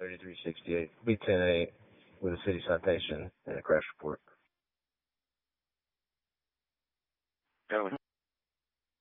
3368. Be 10-8 with a city citation and a crash report. Gentlemen.